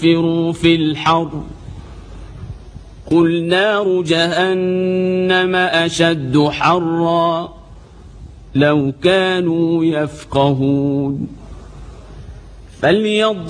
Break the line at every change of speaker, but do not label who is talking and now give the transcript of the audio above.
فَانفِرُوا فِي الْحَرِّ قُلْ نَارُ جَهَنَّمَ أَشَدُّ حَرًّا لَوْ كَانُوا يَفْقَهُونَ